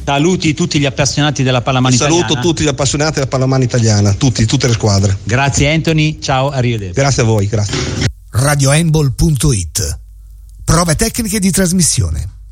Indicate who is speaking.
Speaker 1: Saluti tutti gli appassionati della pallamano italiana.
Speaker 2: Saluto tutti gli appassionati della pallamano italiana, tutte le squadre.
Speaker 1: Grazie Anthony, ciao, arrivederci.
Speaker 2: Grazie a voi, grazie.
Speaker 3: radiohandball.it. Prove tecniche di trasmissione.